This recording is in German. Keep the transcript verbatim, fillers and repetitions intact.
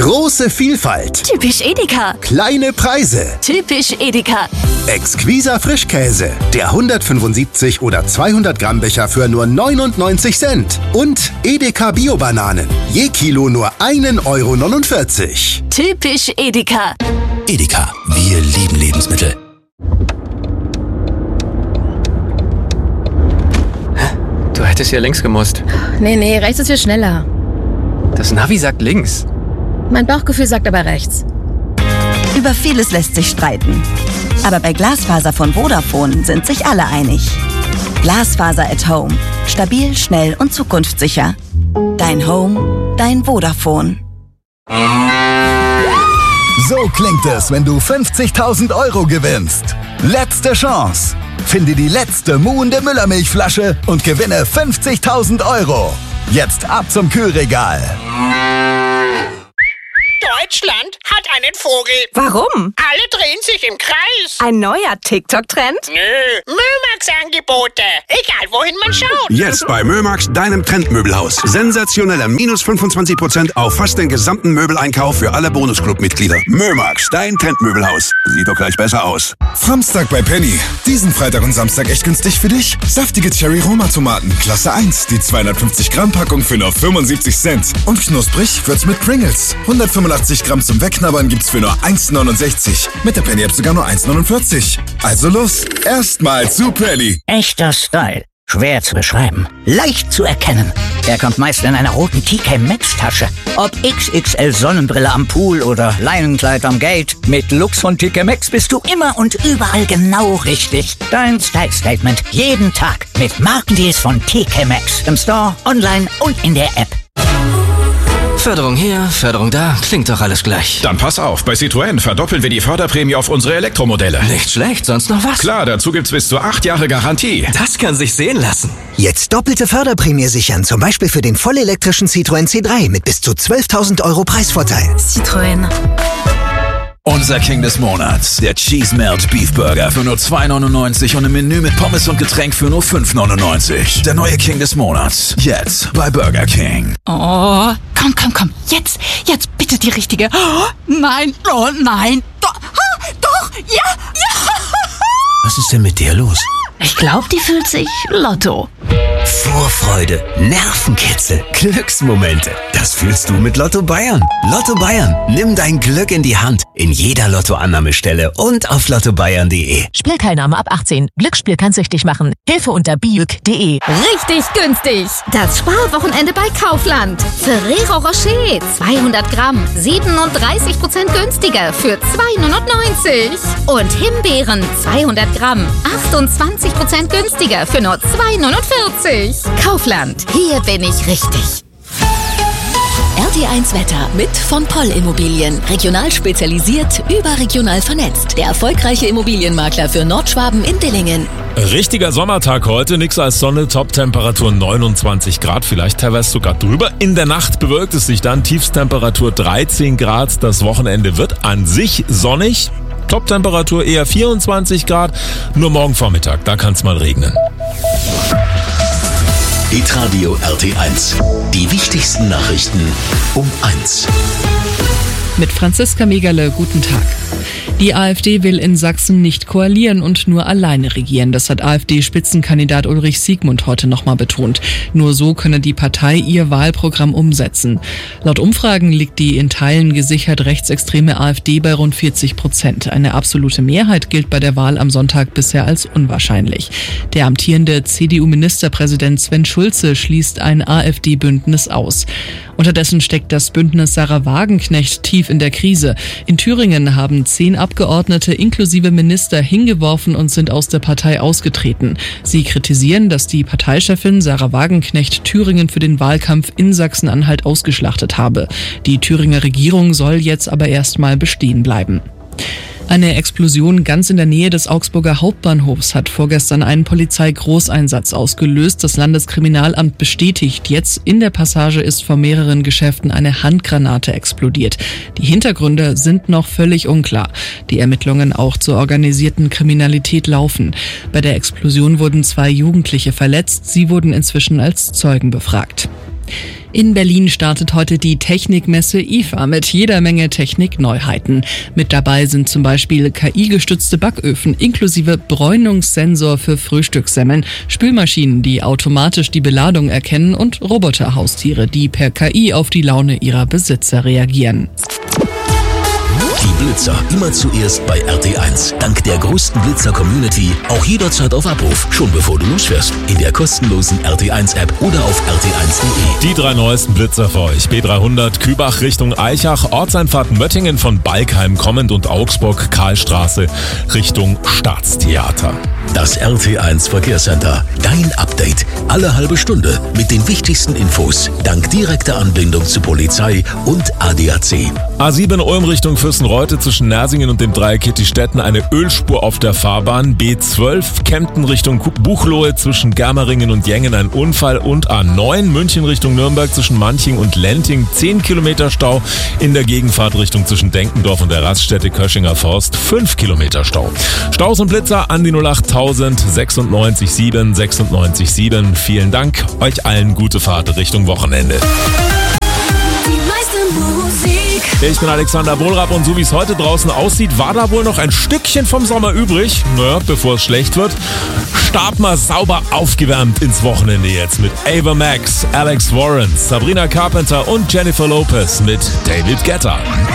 Große Vielfalt. Typisch Edeka. Kleine Preise. Typisch Edeka. Exquiser Frischkäse. Der hundertfünfundsiebzig oder zweihundert Gramm Becher für nur neunundneunzig Cent. Und Edeka Bio-Bananen. Je Kilo nur ein Euro neunundvierzig. Typisch Edeka. Edeka, wir lieben Lebensmittel. Du hättest hier links gemusst. Nee, nee, rechts ist viel schneller. Das Navi sagt links. Mein Bauchgefühl sagt aber rechts. Über vieles lässt sich streiten. Aber bei Glasfaser von Vodafone sind sich alle einig. Glasfaser at Home. Stabil, schnell und zukunftssicher. Dein Home, dein Vodafone. So klingt es, wenn du fünfzigtausend Euro gewinnst. Letzte Chance. Finde die letzte muhende Müllermilchflasche und gewinne fünfzigtausend Euro. Jetzt ab zum Kühlregal. Deutschland hat einen Vogel. Warum? Alle drehen sich im Kreis. Ein neuer TikTok-Trend? Nö, Mömax-Angebote. Egal, wohin man schaut. Jetzt bei Mömax, deinem Trendmöbelhaus. Sensationeller minus fünfundzwanzig Prozent auf fast den gesamten Möbeleinkauf für alle Bonusclub-Mitglieder. Mömax, dein Trendmöbelhaus. Sieht doch gleich besser aus. Samstag bei Penny. Diesen Freitag und Samstag echt günstig für dich? Saftige Cherry-Roma-Tomaten, Klasse eins. Die zweihundertfünfzig Gramm Packung für nur fünfundsiebzig Cent. Und knusprig wird's mit Pringles. hundertfünfundachtzig Gramm zum Wegknabbern gibt's für nur eins neunundsechzig. Mit der Penny-App sogar nur eins neunundvierzig. Also los, erstmal zu Penny. Echter Style. Schwer zu beschreiben. Leicht zu erkennen. Er kommt meist in einer roten T K Maxx Tasche. Ob X X L Sonnenbrille am Pool oder Leinenkleid am Gate. Mit Looks von T K Maxx bist du immer und überall genau richtig. Dein Style Statement jeden Tag mit Markendeals von T K Maxx. Im Store, online und in der App. Förderung hier, Förderung da, klingt doch alles gleich. Dann pass auf, bei Citroën verdoppeln wir die Förderprämie auf unsere Elektromodelle. Nicht schlecht, sonst noch was? Klar, dazu gibt's bis zu acht Jahre Garantie. Das kann sich sehen lassen. Jetzt doppelte Förderprämie sichern, zum Beispiel für den vollelektrischen Citroën C drei mit bis zu zwölftausend Euro Preisvorteil. Citroën. Unser King des Monats, der Cheese Melt Beef Burger für nur zwei neunundneunzig und ein Menü mit Pommes und Getränk für nur fünf neunundneunzig. Der neue King des Monats, jetzt bei Burger King. Oh, komm, komm, komm, jetzt, jetzt bitte die richtige. Oh, nein, oh nein, doch, doch, ja, ja. Was ist denn mit dir los? Ich glaube, die fühlt sich Lotto. Vorfreude, Nervenkitzel, Glücksmomente. Das fühlst du mit Lotto Bayern. Lotto Bayern, nimm dein Glück in die Hand. In jeder Lottoannahmestelle und auf lotto bayern punkt de. Spielteilnahme ab achtzehn. Glücksspiel kann süchtig machen. Hilfe unter biuk punkt de. Richtig günstig. Das Sparwochenende bei Kaufland. Ferrero Rocher zweihundert Gramm. siebenunddreißig Prozent günstiger für zwei neunundneunzig. Und Himbeeren zweihundert Gramm. achtundzwanzig Prozent günstiger für nur zwei neunundvierzig. Kaufland. Hier bin ich richtig. R T eins Wetter mit von Poll Immobilien. Regional spezialisiert, überregional vernetzt. Der erfolgreiche Immobilienmakler für Nordschwaben in Dillingen. Richtiger Sommertag heute, nix als Sonne, Top-Temperatur neunundzwanzig Grad, vielleicht teilweise sogar drüber. In der Nacht bewölkt es sich dann, Tiefstemperatur dreizehn Grad. Das Wochenende wird an sich sonnig. Top-Temperatur eher vierundzwanzig Grad, nur morgen Vormittag, da kann es mal regnen. Hitradio R T eins. Die wichtigsten Nachrichten um eins. Mit Franziska Megerle, guten Tag. Die AfD will in Sachsen nicht koalieren und nur alleine regieren. Das hat AfD-Spitzenkandidat Ulrich Siegmund heute nochmal betont. Nur so könne die Partei ihr Wahlprogramm umsetzen. Laut Umfragen liegt die in Teilen gesichert rechtsextreme AfD bei rund vierzig Prozent. Eine absolute Mehrheit gilt bei der Wahl am Sonntag bisher als unwahrscheinlich. Der amtierende C D U-Ministerpräsident Sven Schulze schließt ein AfD-Bündnis aus. Unterdessen steckt das Bündnis Sarah Wagenknecht tief in der Krise. In Thüringen haben zehn Abgeordnete inklusive Minister hingeworfen und sind aus der Partei ausgetreten. Sie kritisieren, dass die Parteichefin Sarah Wagenknecht Thüringen für den Wahlkampf in Sachsen-Anhalt ausgeschlachtet habe. Die Thüringer Regierung soll jetzt aber erstmal bestehen bleiben. Eine Explosion ganz in der Nähe des Augsburger Hauptbahnhofs hat vorgestern einen Polizeigroßeinsatz ausgelöst. Das Landeskriminalamt bestätigt jetzt, in der Passage ist vor mehreren Geschäften eine Handgranate explodiert. Die Hintergründe sind noch völlig unklar. Die Ermittlungen auch zur organisierten Kriminalität laufen. Bei der Explosion wurden zwei Jugendliche verletzt. Sie wurden inzwischen als Zeugen befragt. In Berlin startet heute die Technikmesse I F A mit jeder Menge Technikneuheiten. Mit dabei sind zum Beispiel K I-gestützte Backöfen inklusive Bräunungssensor für Frühstückssemmeln, Spülmaschinen, die automatisch die Beladung erkennen und Roboterhaustiere, die per K I auf die Laune ihrer Besitzer reagieren. Die Blitzer immer zuerst bei R T eins. Dank der größten Blitzer-Community auch jederzeit auf Abruf. Schon bevor du losfährst. In der kostenlosen R T eins App oder auf R T eins Punkt de. Die drei neuesten Blitzer für euch. B dreihundert Kübach Richtung Eichach, Ortseinfahrt Möttingen von Balkheim kommend und Augsburg Karlstraße Richtung Staatstheater. Das R T eins Verkehrscenter. Dein Update. Alle halbe Stunde mit den wichtigsten Infos. Dank direkter Anbindung zu Polizei und A D A C. A sieben Ulm Richtung Fürstenreute zwischen Nersingen und dem Dreieck Kittistetten eine Ölspur auf der Fahrbahn. B zwölf Kempten Richtung Buchloe zwischen Germeringen und Jengen ein Unfall. Und A neun München Richtung Nürnberg zwischen Manching und Lenting zehn Kilometer Stau. In der Gegenfahrtrichtung zwischen Denkendorf und der Raststätte Köschinger Forst fünf Kilometer Stau. Staus und Blitzer an die null acht tausend sechsundneunzig sieben sechsundneunzig sieben. Vielen Dank, euch allen gute Fahrt Richtung Wochenende. Ich bin Alexander Wohlrab und so wie es heute draußen aussieht, war da wohl noch ein Stückchen vom Sommer übrig. Naja, bevor es schlecht wird, starten wir sauber aufgewärmt ins Wochenende jetzt mit Ava Max, Alex Warren, Sabrina Carpenter und Jennifer Lopez mit David Guetta.